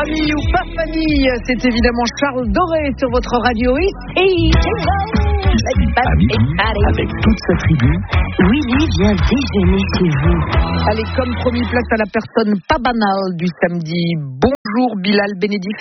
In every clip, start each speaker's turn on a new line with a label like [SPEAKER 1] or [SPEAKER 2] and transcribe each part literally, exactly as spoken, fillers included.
[SPEAKER 1] Famille ou pas famille, c'est évidemment Charles Doré sur votre radio. Et
[SPEAKER 2] à midi, avec toute sa tribu, Willy vient déjeuner chez vous.
[SPEAKER 1] Allez, comme promis, place à la personne pas banale du samedi. Bonjour Bilal Benedif.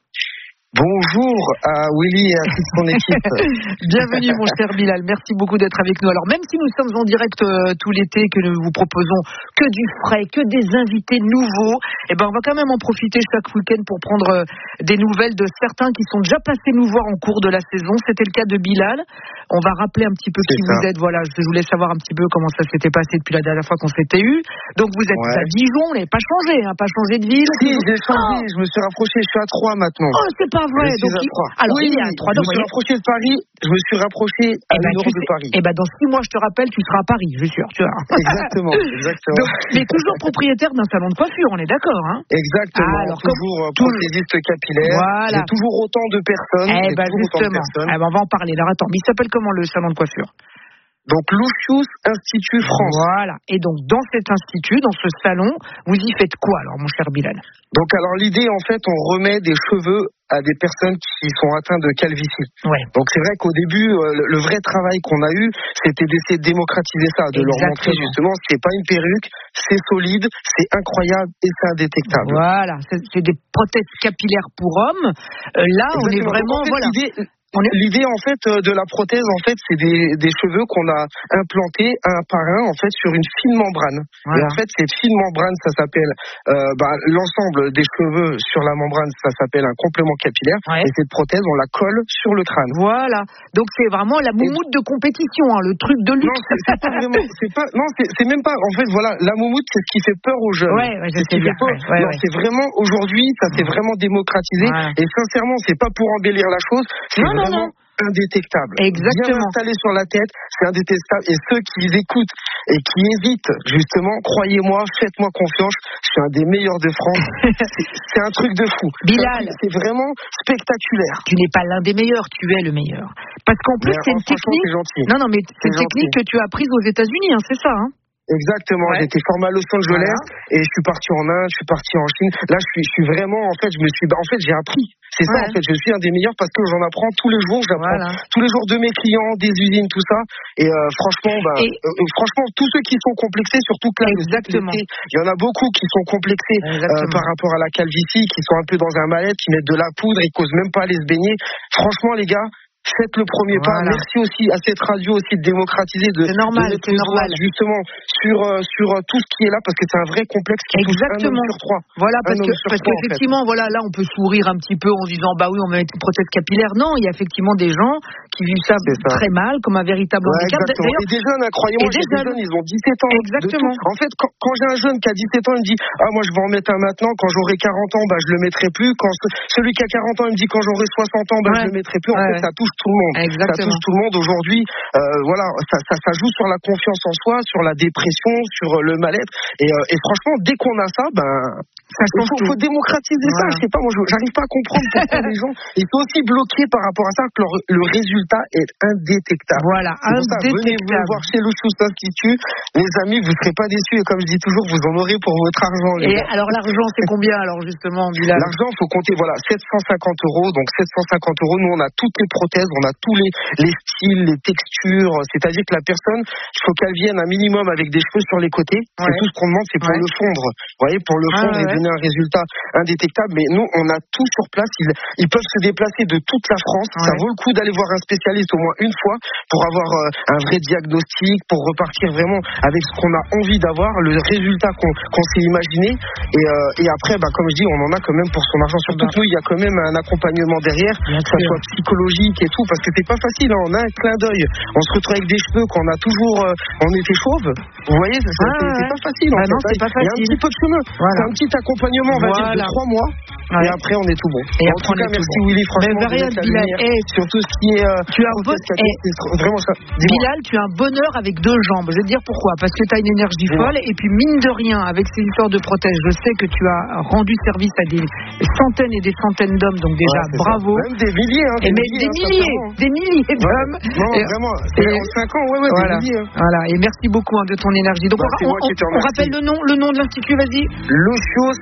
[SPEAKER 3] Bonjour à Willy et à toute son équipe.
[SPEAKER 1] Bienvenue mon cher Bilal, merci beaucoup d'être avec nous. Alors même si nous sommes en direct euh, tout l'été, que nous vous proposons que du frais, que des invités nouveaux, eh ben on va quand même en profiter chaque week-end pour prendre euh, des nouvelles de certains qui sont déjà passés nous voir en cours de la saison. C'était le cas de Bilal. On va rappeler un petit peu qui vous êtes. Voilà, je voulais savoir un petit peu comment ça s'était passé depuis la dernière fois qu'on s'était eu. Donc vous êtes ouais. à Dijon, vous n'avez pas changé, hein, pas changé de ville.
[SPEAKER 3] Si, j'ai changé, oh. je me suis rapproché, je suis à Troyes maintenant.
[SPEAKER 1] Oh, c'est pas vrai.
[SPEAKER 3] Donc, il...
[SPEAKER 1] Alors,
[SPEAKER 3] oui,
[SPEAKER 1] il est à Troyes.
[SPEAKER 3] Je me suis rapproché de Paris, je me suis rapproché à
[SPEAKER 1] eh ben,
[SPEAKER 3] une heure de Paris.
[SPEAKER 1] Et ben dans six mois, je te rappelle, tu seras à Paris, je suis sûr, tu vois.
[SPEAKER 3] Exactement, exactement.
[SPEAKER 1] Donc, mais toujours propriétaire d'un salon de coiffure, on est d'accord, hein?
[SPEAKER 3] Exactement. Ah, alors, toujours comme... prothésiste capillaire. Voilà. J'ai toujours autant de personnes.
[SPEAKER 1] Eh ben justement. Eh ben, on va en parler. Alors attends, mais il s'appelle comment le salon de coiffure?
[SPEAKER 3] Donc Lucius Institut France.
[SPEAKER 1] Voilà. Et donc dans cet institut, dans ce salon, vous y faites quoi alors, mon cher Bilal?
[SPEAKER 3] Donc alors l'idée, en fait, on remet des cheveux à des personnes qui sont atteintes de calvitie.
[SPEAKER 1] Ouais.
[SPEAKER 3] Donc c'est vrai qu'au début, euh, le, le vrai travail qu'on a eu, c'était d'essayer de démocratiser ça, de Exactement. leur montrer justement que c'est pas une perruque, c'est solide, c'est incroyable et c'est indétectable.
[SPEAKER 1] Voilà. C'est, c'est des prothèses capillaires pour hommes. Euh, là, Exactement. on est vraiment
[SPEAKER 3] Donc, en fait,
[SPEAKER 1] voilà.
[SPEAKER 3] L'idée, L'idée en fait de la prothèse en fait c'est des, des cheveux qu'on a implantés un par un en fait sur une fine membrane. Voilà. Et en fait cette fine membrane ça s'appelle euh, bah, l'ensemble des cheveux sur la membrane ça s'appelle un complément capillaire ouais. et cette prothèse on la colle sur le crâne.
[SPEAKER 1] Voilà. Donc c'est vraiment la moumoute et... de compétition hein, le truc de luxe.
[SPEAKER 3] Non c'est, c'est pas vraiment c'est pas non c'est, c'est même pas en fait voilà la moumoute c'est ce qui fait peur aux jeunes.
[SPEAKER 1] Ouais, ouais, je sais bien. Ouais, ouais,
[SPEAKER 3] non
[SPEAKER 1] ouais.
[SPEAKER 3] c'est vraiment aujourd'hui ça s'est vraiment démocratisé voilà. et sincèrement c'est pas pour embellir la chose c'est
[SPEAKER 1] non,
[SPEAKER 3] vraiment
[SPEAKER 1] non, non.
[SPEAKER 3] indétectable.
[SPEAKER 1] Exactement.
[SPEAKER 3] Bien installé sur la tête, c'est indétectable. Et ceux qui écoutent et qui hésitent, justement, croyez-moi, faites-moi confiance, je suis un des meilleurs de France. c'est, c'est un truc de fou.
[SPEAKER 1] Bilal,
[SPEAKER 3] c'est, c'est vraiment spectaculaire.
[SPEAKER 1] Tu n'es pas l'un des meilleurs, tu es le meilleur. Parce qu'en plus, mais c'est une technique.
[SPEAKER 3] C'est gentil.
[SPEAKER 1] Non, non, mais c'est, c'est une gentil. technique que tu as apprise aux États-Unis, hein, c'est ça, hein?
[SPEAKER 3] Exactement, ouais. J'étais formé à Los Angeles voilà. et je suis parti en Inde, je suis parti en Chine. Là, je suis, je suis vraiment, en fait, je me suis, en fait, j'ai appris. C'est ouais. ça, en fait, je suis un des meilleurs parce que j'en apprends tous les jours. J'apprends voilà. tous les jours de mes clients, des usines, tout ça. Et euh, franchement, bah, et... euh, franchement, tous ceux qui sont complexés, surtout que là,
[SPEAKER 1] Exactement.
[SPEAKER 3] il y en a beaucoup qui sont complexés euh, par rapport à la calvitie, qui sont un peu dans un mal-être, qui mettent de la poudre, ils causent même pas aller se baigner. Franchement, les gars. Faites le premier voilà. pas. Merci aussi à cette radio aussi de démocratiser, de,
[SPEAKER 1] c'est normal,
[SPEAKER 3] de
[SPEAKER 1] c'est normal.
[SPEAKER 3] justement sur euh, sur euh, tout ce qui est là parce que c'est un vrai complexe qui
[SPEAKER 1] Exactement.
[SPEAKER 3] touche un homme sur trois.
[SPEAKER 1] Voilà
[SPEAKER 3] un
[SPEAKER 1] parce que parce trois, qu'effectivement en fait. voilà là on peut sourire un petit peu en disant bah oui on va mettre une prothèse capillaire. Non, il y a effectivement des gens qui vivent ça, ça. très mal comme un véritable
[SPEAKER 3] ouais,
[SPEAKER 1] handicap.
[SPEAKER 3] D'ailleurs, et des jeunes, hein, croyez-moi, des, des jeunes ils ont dix-sept ans.
[SPEAKER 1] Exactement.
[SPEAKER 3] En fait quand, quand j'ai un jeune qui a dix-sept ans il me dit ah moi je vais en mettre un maintenant quand j'aurai quarante ans bah je le mettrai plus. Quand celui qui a quarante ans il me dit quand j'aurai soixante ans bah ouais. je le mettrai plus. En ouais. fait ça touche tout le monde.
[SPEAKER 1] Exactement.
[SPEAKER 3] Ça touche tout le monde aujourd'hui. Euh, voilà, ça, ça, ça joue sur la confiance en soi, sur la dépression, sur le mal-être. Et, euh, et franchement, dès qu'on a ça, ben, ça il faut, faut démocratiser voilà. ça. Je sais pas, moi, je, j'arrive pas à comprendre pourquoi les gens ils sont aussi bloqués par rapport à ça que leur, le résultat est indétectable.
[SPEAKER 1] Voilà,
[SPEAKER 3] c'est indétectable. Venez vous voir chez Lucius Institut, les amis, vous serez pas déçus. Et comme je dis toujours, vous en aurez pour votre argent. Les
[SPEAKER 1] et
[SPEAKER 3] gars.
[SPEAKER 1] Alors l'argent, c'est combien alors justement, Bilal?
[SPEAKER 3] L'argent, faut compter voilà sept cent cinquante euros. Donc sept cent cinquante euros. Nous, on a toutes les prothèses, on a tous les les styles, les textures, c'est-à-dire que la personne, il faut qu'elle vienne un minimum avec des cheveux sur les côtés. Ouais. C'est tout ce qu'on demande, c'est pour ouais. le fondre. Vous voyez, pour le fondre ah, et ouais. donner un résultat indétectable. Mais nous, on a tout sur place. Ils, ils peuvent se déplacer de toute la France. Ouais. Ça vaut le coup d'aller voir un spécialiste au moins une fois pour avoir euh, un vrai diagnostic, pour repartir vraiment avec ce qu'on a envie d'avoir, le résultat qu'on, qu'on s'est imaginé. Et, euh, et après, bah, comme je dis, on en a quand même pour son argent. Surtout bah. que nous, il y a quand même un accompagnement derrière, Bien que ça soit psychologique et tout, parce que c'est pas facile. Hein. On a un clin d'œil. On se retrouve avec des cheveux qu'on a toujours, euh, on était chauve. Vous voyez, c'est, ah, c'est, ouais. c'est pas facile.
[SPEAKER 1] Bah
[SPEAKER 3] en
[SPEAKER 1] non,
[SPEAKER 3] fait.
[SPEAKER 1] c'est pas facile.
[SPEAKER 3] Il y a un petit peu de chemin. Voilà. C'est un petit accompagnement, on va voilà. dire, de trois mois. Ouais. Et après, on est tout bon.
[SPEAKER 1] Et
[SPEAKER 3] en tout cas, merci bon. Willy, franchement.
[SPEAKER 1] Mais rien, Bilal. Hey,
[SPEAKER 3] sur tout ce qui est. Euh,
[SPEAKER 1] tu as un bon... hey,
[SPEAKER 3] vraiment ça.
[SPEAKER 1] Bilal, tu as un bonheur avec deux jambes. Je vais te dire pourquoi. Parce que tu as une énergie Dis-moi. folle. Et puis, mine de rien, avec ces histoires de prothèses, je sais que tu as rendu service à des centaines et des centaines d'hommes. Donc, déjà, ouais, bravo.
[SPEAKER 3] Ça. Même des milliers. Hein, des,
[SPEAKER 1] et
[SPEAKER 3] milliers,
[SPEAKER 1] des,
[SPEAKER 3] hein,
[SPEAKER 1] milliers des milliers
[SPEAKER 3] ouais.
[SPEAKER 1] d'hommes.
[SPEAKER 3] Non, et, vraiment. C'est et, en cinq ans, ouais, ouais, voilà. des milliers. Hein.
[SPEAKER 1] Voilà. Et merci beaucoup hein, de ton énergie. Donc, bah, on, on, on rappelle le nom, le nom de l'institut, vas-y.
[SPEAKER 3] Lucius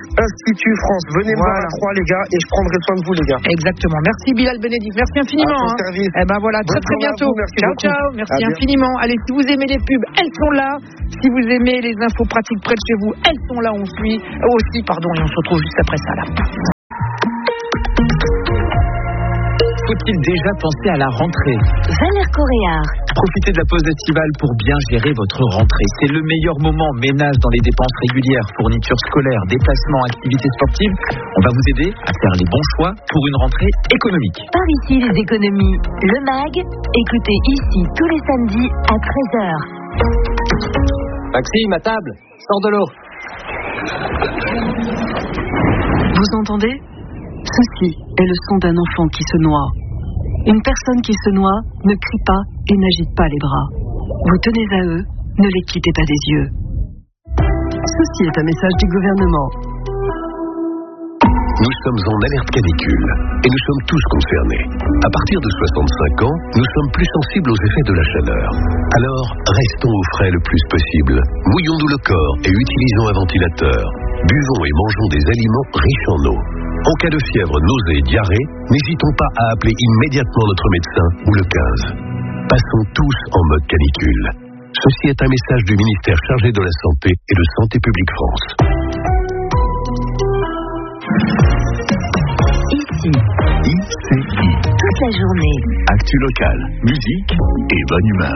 [SPEAKER 3] Institut France. Venez voilà. me voir à Troyes, les gars, et je prendrai soin de vous, les gars.
[SPEAKER 1] Exactement. Merci Bilal Benedif. Merci infiniment.
[SPEAKER 3] À ton service.
[SPEAKER 1] Eh ben voilà, très très bientôt.
[SPEAKER 3] Vous,
[SPEAKER 1] ciao,
[SPEAKER 3] beaucoup.
[SPEAKER 1] ciao. Merci à infiniment. Allez, si vous aimez les pubs, elles sont là. Si vous aimez les infos pratiques près de chez vous, elles sont là. On suit aussi, pardon, et on se retrouve juste après ça là.
[SPEAKER 4] Faut-il déjà penser à la rentrée?
[SPEAKER 2] Valère Coréard.
[SPEAKER 4] Profitez de la pause estivale pour bien gérer votre rentrée. C'est le meilleur moment. Ménage dans les dépenses régulières, fournitures scolaires, déplacements, activités sportives. On va vous aider à faire les bons choix pour une rentrée économique.
[SPEAKER 2] Par ici, les économies. Le M A G. Écoutez ici tous les samedis à treize heures.
[SPEAKER 5] Maxime, à table. Sors de l'eau.
[SPEAKER 6] Vous entendez? Ceci est le son d'un enfant qui se noie. Une personne qui se noie ne crie pas et n'agite pas les bras. Vous tenez à eux, ne les quittez pas des yeux. Ceci est un message du gouvernement.
[SPEAKER 7] Nous sommes en alerte canicule et nous sommes tous concernés. À partir de soixante-cinq ans, nous sommes plus sensibles aux effets de la chaleur. Alors, restons au frais le plus possible. Mouillons-nous le corps et utilisons un ventilateur. Buvons et mangeons des aliments riches en eau. En cas de fièvre, nausée et diarrhée, n'hésitons pas à appeler immédiatement notre médecin ou le quinze. Passons tous en mode canicule. Ceci est un message du ministère chargé de la Santé et de Santé publique France.
[SPEAKER 2] Ici.
[SPEAKER 7] I C I.
[SPEAKER 2] Toute la journée.
[SPEAKER 7] Actu locale, musique et bonne humeur.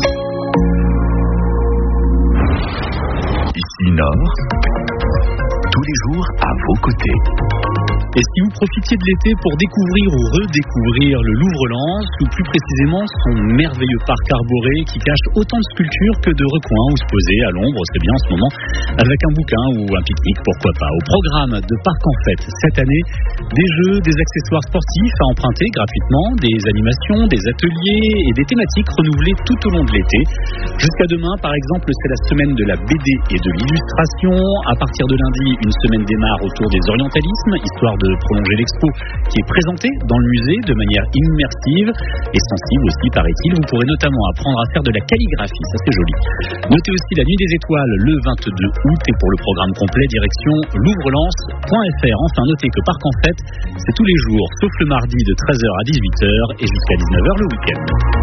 [SPEAKER 7] Ici Nord. Tous les jours à vos côtés.
[SPEAKER 8] Et si vous profitiez de l'été pour découvrir ou redécouvrir le Louvre-Lens, ou plus précisément son merveilleux parc arboré qui cache autant de sculptures que de recoins où se poser à l'ombre, c'est bien en ce moment, avec un bouquin ou un pique-nique, pourquoi pas. Au programme de Parc en Fête cette année, des jeux, des accessoires sportifs à emprunter gratuitement, des animations, des ateliers et des thématiques renouvelées tout au long de l'été. Jusqu'à demain, par exemple, c'est la semaine de la B D et de l'illustration. À partir de lundi, une semaine démarre autour des orientalismes, histoire de prolonger l'expo qui est présentée dans le musée de manière immersive et sensible aussi, paraît-il. Vous pourrez notamment apprendre à faire de la calligraphie, ça c'est joli. Notez aussi la Nuit des Étoiles le vingt-deux août et pour le programme complet, direction louvre-lens point f r. Enfin, notez que Parc en Fête, c'est tous les jours, sauf le mardi de treize heures à dix-huit heures et jusqu'à dix-neuf heures le week-end.